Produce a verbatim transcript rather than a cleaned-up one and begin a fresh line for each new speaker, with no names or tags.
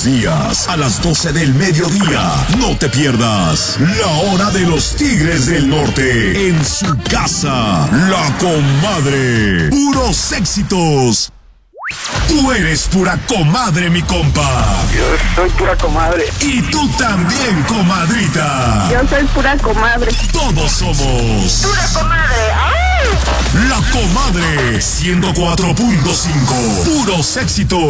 días a las doce del mediodía. No te pierdas La Hora de los Tigres del Norte en su casa, La Comadre. Puros éxitos. Tú eres pura comadre, mi compa.
Yo soy pura comadre.
Y tú también, comadrita.
Yo soy pura comadre.
Todos somos
Pura comadre. ¡Ay!
La Comadre ciento cuatro punto cinco. Puros éxitos.